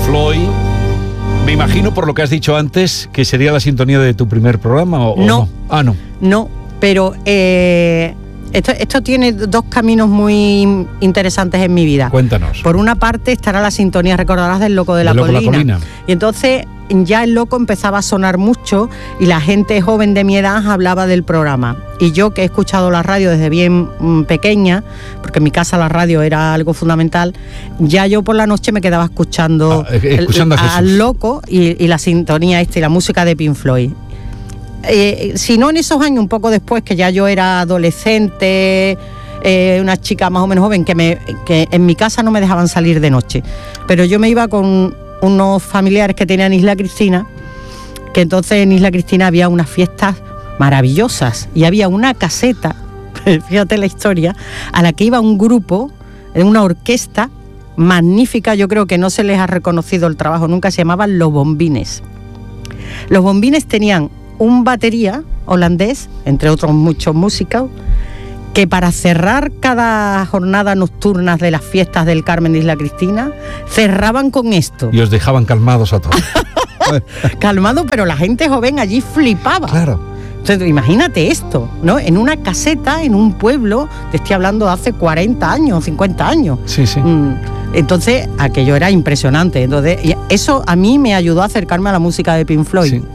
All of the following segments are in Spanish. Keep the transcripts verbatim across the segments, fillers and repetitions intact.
Floyd. Me imagino, por lo que has dicho antes, que sería la sintonía de tu primer programa, ¿o no? No. Ah, no. No, pero eh, esto, esto tiene dos caminos muy interesantes en mi vida. Cuéntanos. Por una parte estará la sintonía, recordarás, del Loco de la, Del Loco de la Colina. Colina. Y entonces ya el Loco empezaba a sonar mucho y la gente joven de mi edad hablaba del programa. Y yo, que he escuchado la radio desde bien mm, pequeña, porque en mi casa la radio era algo fundamental, ya yo por la noche me quedaba escuchando, ah, escuchando el, a Jesús. al Loco y, y la sintonía esta y la música de Pink Floyd. Eh, si no en esos años, un poco después, que ya yo era adolescente, eh, una chica más o menos joven, que, me, que en mi casa no me dejaban salir de noche, pero yo me iba con unos familiares que tenían Isla Cristina, que entonces en Isla Cristina había unas fiestas maravillosas y había una caseta, fíjate la historia, a la que iba un grupo, una orquesta magnífica. Yo creo que no se les ha reconocido el trabajo nunca, se llamaban Los Bombines. Los Bombines tenían un batería holandés, entre otros muchos músicos, que para cerrar cada jornada nocturna de las fiestas del Carmen de Isla Cristina, cerraban con esto. Y os dejaban calmados a todos. Calmado, pero la gente joven allí flipaba. Claro. Entonces, imagínate esto, ¿no? En una caseta, en un pueblo, te estoy hablando de hace cuarenta años, cincuenta años. Sí, sí. Entonces, aquello era impresionante. Entonces, eso a mí me ayudó a acercarme a la música de Pink Floyd. Sí.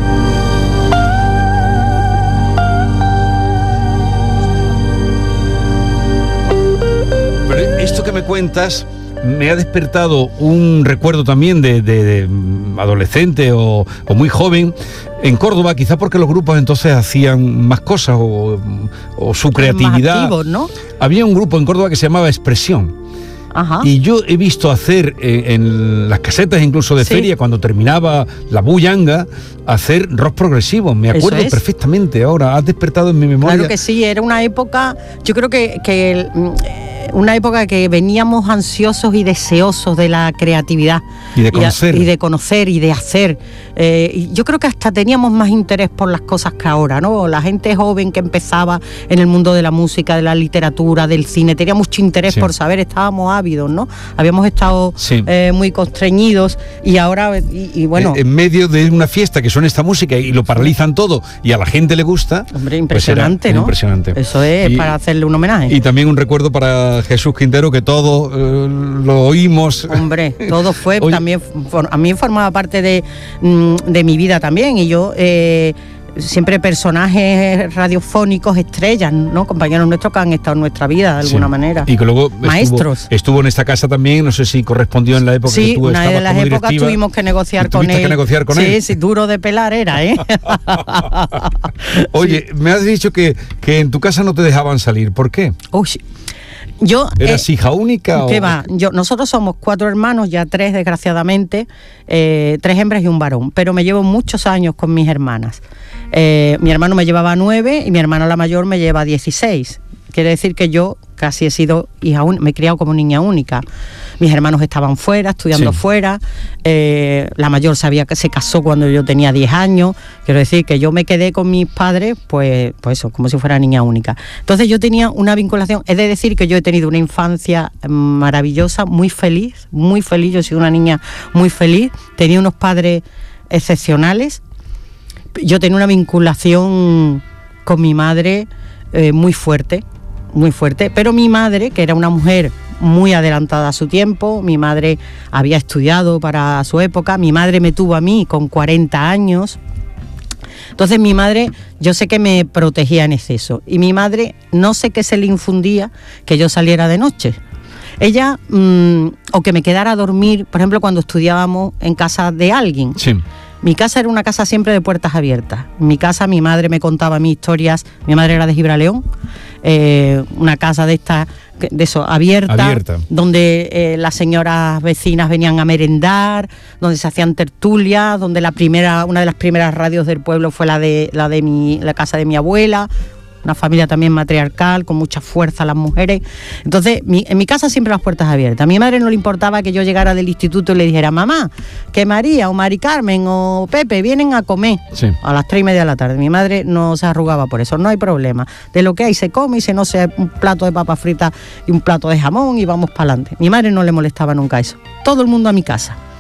Pero esto que me cuentas me ha despertado un recuerdo también de, de, de adolescente o, o muy joven en Córdoba, quizá porque los grupos entonces hacían más cosas o, o su creatividad. Más activos, ¿no? Había un grupo en Córdoba que se llamaba Expresión. Ajá. Y yo he visto hacer en, en las casetas incluso de Sí. feria, cuando terminaba la bullanga, hacer rock progresivo. Me acuerdo Eso es. perfectamente. Ahora has despertado en mi memoria. Claro que sí, era una época, yo creo que, que el, una época que veníamos ansiosos y deseosos de la creatividad. Y de a- conocer. Y de conocer y de hacer. Eh, y yo creo que hasta teníamos más interés por las cosas que ahora, ¿no? La gente joven que empezaba en el mundo de la música, de la literatura, del cine, tenía mucho interés Sí. por saber, estábamos ávidos, ¿no? Habíamos estado Sí. eh, muy constreñidos y ahora, y, y bueno... En, en medio de una fiesta que suena esta música y lo paralizan todo y a la gente le gusta. Hombre, pues era- impresionante, era ¿no? impresionante. Eso es Y- para hacerle un homenaje. Y también un recuerdo para Jesús Quintero, que todos eh, lo oímos. Hombre, todo fue, Oye, también, for- a mí formaba parte de, mm, de mi vida también, y yo eh, siempre personajes radiofónicos, estrellas, ¿no? Compañeros nuestros que han estado en nuestra vida de alguna sí. manera. Y que luego estuvo- Maestros. Estuvo, en esta casa también, no sé si correspondió en la época Sí, que tú una estabas de las como épocas directiva. tuvimos que negociar Y con tuviste él. que negociar con sí, él. sí, duro de pelar era, ¿eh? Oye, me has dicho que, que en tu casa no te dejaban salir. ¿Por qué? Uy, yo... ¿Eras eh, hija única? ¿Qué o... va? Yo, nosotros somos cuatro hermanos, ya tres desgraciadamente, eh, tres hembras y un varón, pero me llevo muchos años con mis hermanas. Eh, mi hermano me llevaba nueve y mi hermana la mayor me lleva dieciséis. Quiere decir que yo casi he sido hija única, me he criado como niña única. Mis hermanos estaban fuera, estudiando Sí. fuera. Eh, la mayor sabía que se casó cuando yo tenía diez años. Quiero decir que yo me quedé con mis padres, pues, pues eso, como si fuera niña única. Entonces yo tenía una vinculación. He de decir que yo he tenido una infancia maravillosa, muy feliz, muy feliz. Yo he sido una niña muy feliz. Tenía unos padres excepcionales. Yo tenía una vinculación con mi madre eh, muy fuerte, muy fuerte, pero mi madre, que era una mujer muy adelantada a su tiempo, mi madre había estudiado para su época, mi madre me tuvo a mí con cuarenta años, entonces mi madre, yo sé que me protegía en exceso, y mi madre no sé qué se le infundía que yo saliera de noche. Ella, mmm, o que me quedara a dormir, por ejemplo, cuando estudiábamos en casa de alguien. Sí. Mi casa era una casa siempre de puertas abiertas. En mi casa mi madre me contaba mis historias, mi madre era de Gibraleón, eh, una casa de estas, de eso, abierta, Abierta. donde eh, las señoras vecinas venían a merendar, donde se hacían tertulias, donde la primera, una de las primeras radios del pueblo fue la de la de mi, la casa de mi abuela. Una familia también matriarcal, con mucha fuerza las mujeres. Entonces, mi, en mi casa siempre las puertas abiertas. A mi madre no le importaba que yo llegara del instituto y le dijera, mamá, que María o Mari Carmen o Pepe vienen a comer Sí. a las tres y media de la tarde. Mi madre no se arrugaba por eso, no hay problema. De lo que hay se come y se no sé, un plato de papas fritas y un plato de jamón y vamos para adelante. Mi madre no le molestaba nunca eso. Todo el mundo a mi casa.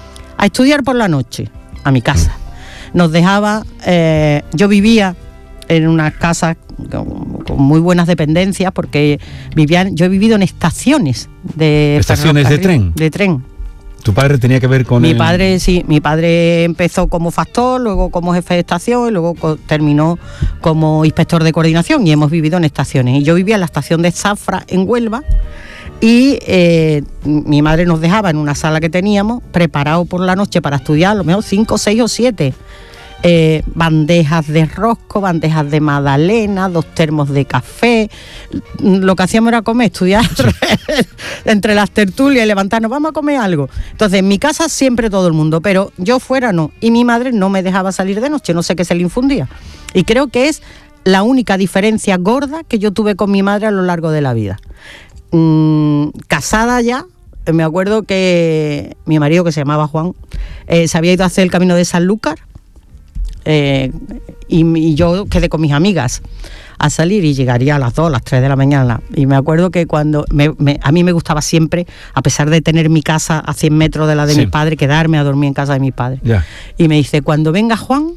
a estudiar por la noche, a mi casa. Nos dejaba, eh, yo vivía en unas casas con, con muy buenas dependencias, porque vivían, yo he vivido en estaciones de estaciones de tren. De tren. ¿Tu padre tenía que ver con Mi el... padre, sí, mi padre empezó como factor, luego como jefe de estación y luego co- terminó como inspector de coordinación, y hemos vivido en estaciones. Y yo vivía en la estación de Zafra, en Huelva, y eh, mi madre nos dejaba en una sala que teníamos, preparado por la noche para estudiar, a lo mejor cinco, seis o siete. Eh, bandejas de rosco, bandejas de magdalena, dos termos de café. Lo que hacíamos era comer, estudiar entre las tertulias y levantarnos, vamos a comer algo. Entonces, en mi casa siempre todo el mundo, pero yo fuera no. Y mi madre no me dejaba salir de noche, no sé qué se le infundía. Y creo que es la única diferencia gorda que yo tuve con mi madre a lo largo de la vida. Mm, casada ya, me acuerdo que mi marido, que se llamaba Juan, eh, se había ido a hacer el camino de Sanlúcar. Eh, y, y yo quedé con mis amigas a salir y llegaría a las dos, a las tres de la mañana. Y me acuerdo que cuando me, me, a mí me gustaba siempre, a pesar de tener mi casa a cien metros de la de sí. mi padre, quedarme a dormir en casa de mi padre. Yeah. Y me dice, cuando venga Juan,